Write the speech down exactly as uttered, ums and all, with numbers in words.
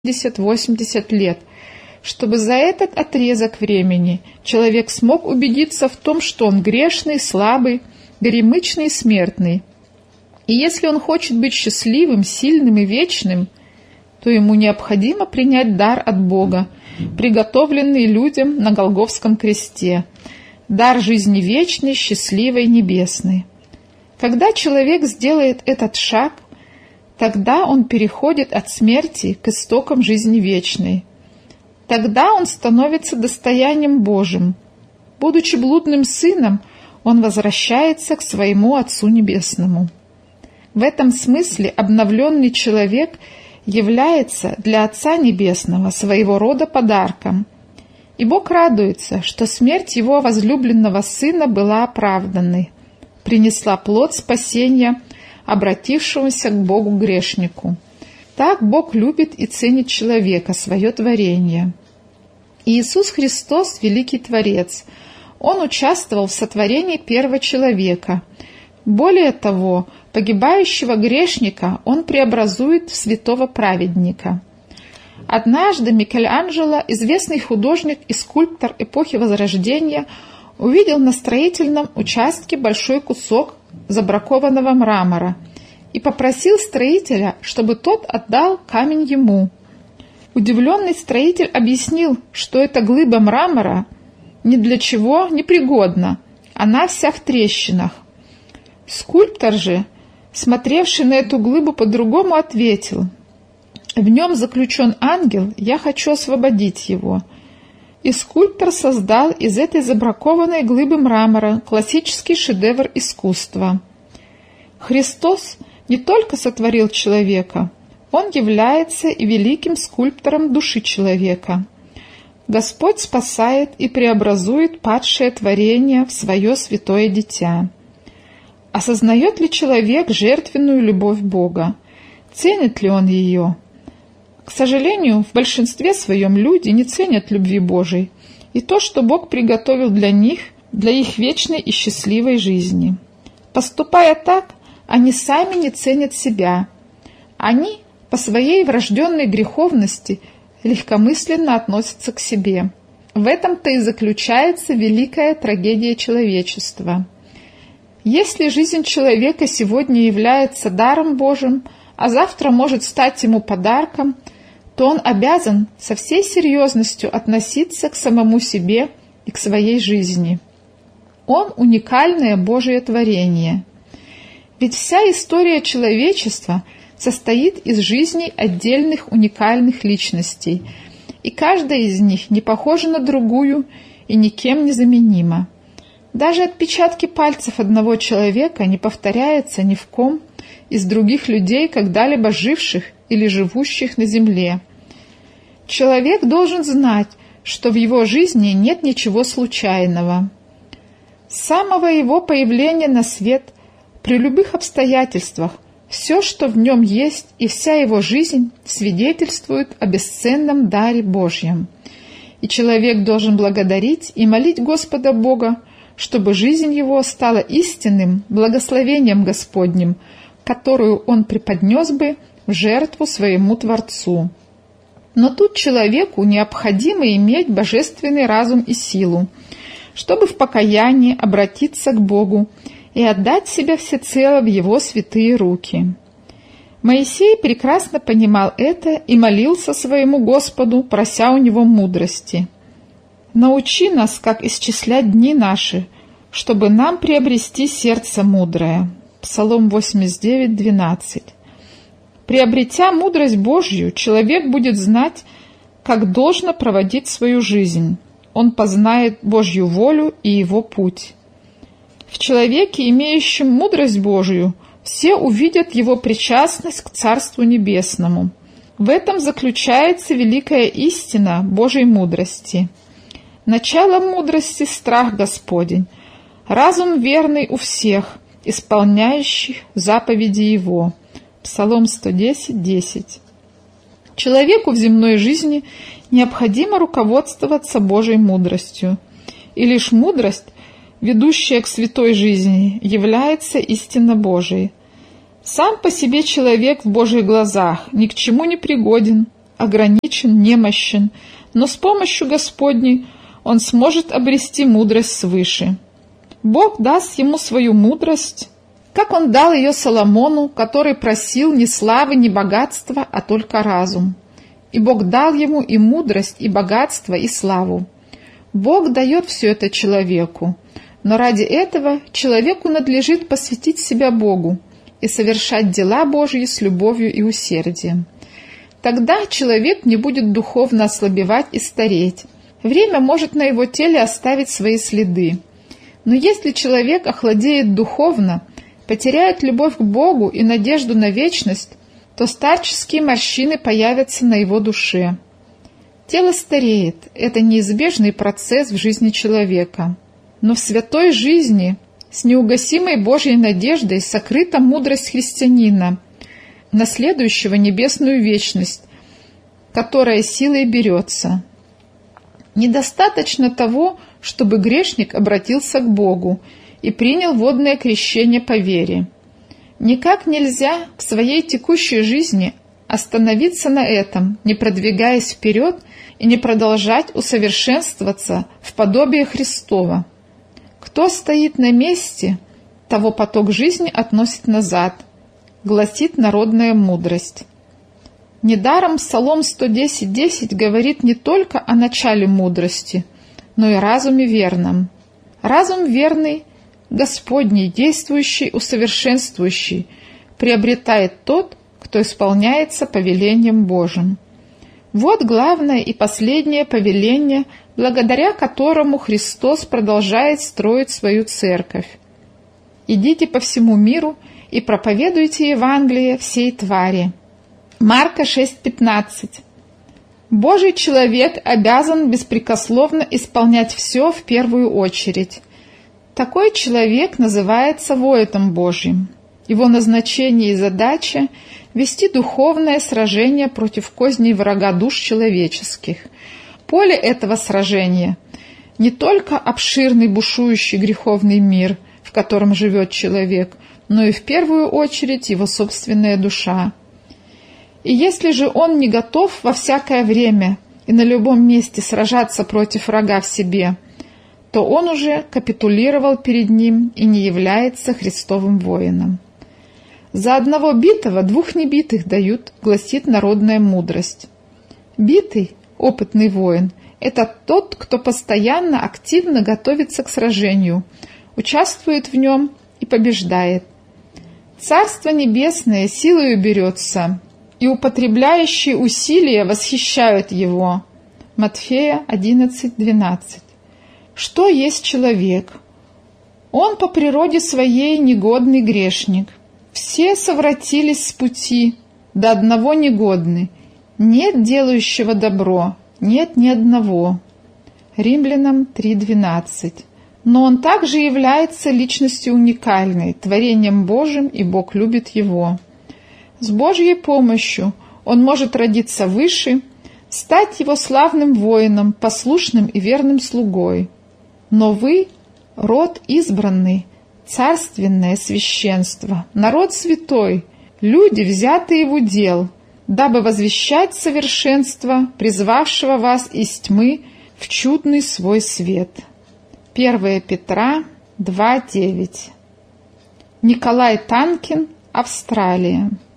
семьдесят-восемьдесят лет, чтобы за этот отрезок времени человек смог убедиться в том, что он грешный, слабый, горемычный и смертный. И если он хочет быть счастливым, сильным и вечным, то ему необходимо принять дар от Бога, приготовленный людям на Голгофском кресте, дар жизни вечной, счастливой, небесной. Когда человек сделает этот шаг, тогда он переходит от смерти к истокам жизни вечной. Тогда он становится достоянием Божьим. Будучи блудным сыном, он возвращается к своему Отцу Небесному. В этом смысле обновленный человек является для Отца Небесного своего рода подарком. И Бог радуется, что смерть Его возлюбленного Сына была оправданной, принесла плод спасения обратившемуся к Богу грешнику. Так Бог любит и ценит человека, свое творение. Иисус Христос – великий Творец. Он участвовал в сотворении первого человека. Более того, погибающего грешника Он преобразует в святого праведника. Однажды Микеланджело, известный художник и скульптор эпохи Возрождения, увидел на строительном участке большой кусок забракованного мрамора и попросил строителя, чтобы тот отдал камень ему. Удивленный строитель объяснил, что эта глыба мрамора ни для чего не пригодна, она вся в трещинах. Скульптор же, смотревший на эту глыбу по-другому, ответил: «В нем заключен ангел, я хочу освободить его». И скульптор создал из этой забракованной глыбы мрамора классический шедевр искусства. Христос не только сотворил человека, Он является и великим скульптором души человека. Господь спасает и преобразует падшее творение в свое святое дитя. Осознает ли человек жертвенную любовь Бога? Ценит ли он ее? К сожалению, в большинстве своем люди не ценят любви Божией и то, что Бог приготовил для них, для их вечной и счастливой жизни. Поступая так, они сами не ценят себя. Они по своей врожденной греховности легкомысленно относятся к себе. В этом-то и заключается великая трагедия человечества. Если жизнь человека сегодня является даром Божьим, а завтра может стать ему подарком, то он обязан со всей серьезностью относиться к самому себе и к своей жизни. Он уникальное Божие творение. Ведь вся история человечества состоит из жизней отдельных уникальных личностей, и каждая из них не похожа на другую и никем не заменима. Даже отпечатки пальцев одного человека не повторяются ни в ком из других людей, когда-либо живших или живущих на земле. Человек должен знать, что в его жизни нет ничего случайного. С самого его появления на свет, при любых обстоятельствах, все, что в нем есть, и вся его жизнь свидетельствуют о бесценном даре Божьем. И человек должен благодарить и молить Господа Бога, чтобы жизнь его стала истинным благословением Господним, которую он преподнес бы в жертву своему Творцу. Но тут человеку необходимо иметь божественный разум и силу, чтобы в покаянии обратиться к Богу и отдать себя всецело в Его святые руки. Моисей прекрасно понимал это и молился своему Господу, прося у Него мудрости. «Научи нас, как исчислять дни наши, чтобы нам приобрести сердце мудрое». Псалом восемьдесят девять, двенадцать. Приобретя мудрость Божью, человек будет знать, как должно проводить свою жизнь. Он познает Божью волю и Его путь. В человеке, имеющем мудрость Божию, все увидят его причастность к Царству Небесному. В этом заключается великая истина Божьей мудрости. Начало мудрости – страх Господень, разум верный у всех, исполняющих заповеди Его. Псалом сто десять, десять. Человеку в земной жизни необходимо руководствоваться Божьей мудростью, и лишь мудрость, ведущая к святой жизни, является истинно Божией. Сам по себе человек в Божьих глазах ни к чему не пригоден, ограничен, немощен, но с помощью Господней он сможет обрести мудрость свыше. Бог даст ему свою мудрость, как он дал ее Соломону, который просил ни славы, ни богатства, а только разум. И Бог дал ему и мудрость, и богатство, и славу. Бог дает все это человеку, но ради этого человеку надлежит посвятить себя Богу и совершать дела Божьи с любовью и усердием. Тогда человек не будет духовно ослабевать и стареть. Время может на его теле оставить свои следы. Но если человек охладеет духовно, потеряет любовь к Богу и надежду на вечность, то старческие морщины появятся на его душе. Тело стареет – это неизбежный процесс в жизни человека. Но в святой жизни с неугасимой Божьей надеждой сокрыта мудрость христианина, наследующего небесную вечность, которая силой берется. Недостаточно того, чтобы грешник обратился к Богу и принял водное крещение по вере. Никак нельзя в своей текущей жизни остановиться на этом, не продвигаясь вперед и не продолжать усовершенствоваться в подобие Христова. Кто стоит на месте, того поток жизни относит назад, гласит народная мудрость. Недаром Псалом сто десять десять говорит не только о начале мудрости, но и разуме верном. Разум верный, Господний, действующий, усовершенствующий, приобретает тот, кто исполняется повелением Божьим. Вот главное и последнее повеление, благодаря которому Христос продолжает строить свою церковь. «Идите по всему миру и проповедуйте Евангелие всей твари». Марка шесть пятнадцать. Божий человек обязан беспрекословно исполнять все в первую очередь. Такой человек называется воином Божьим. Его назначение и задача – вести духовное сражение против козней врага душ человеческих. Поле этого сражения – не только обширный бушующий греховный мир, в котором живет человек, но и в первую очередь его собственная душа. И если же он не готов во всякое время и на любом месте сражаться против врага в себе, то он уже капитулировал перед ним и не является Христовым воином. За одного битого двух небитых дают, гласит народная мудрость. Битый, опытный воин – это тот, кто постоянно активно готовится к сражению, участвует в нем и побеждает. Царство небесное силою берется, и употребляющие усилия восхищают его. Матфея одиннадцать двенадцать. Что есть человек? Он по природе своей негодный грешник. Все совратились с пути, до одного негодны. Нет делающего добро, нет ни одного. Римлянам три двенадцать. Но он также является личностью уникальной, творением Божьим, и Бог любит его. С Божьей помощью он может родиться выше, стать его славным воином, послушным и верным слугой. Но вы – род избранный, царственное священство, народ святой, люди, взятые в удел, дабы возвещать совершенство, призвавшего вас из тьмы в чудный свой свет. первое Петра два девять. Николай Танкин, Австралия.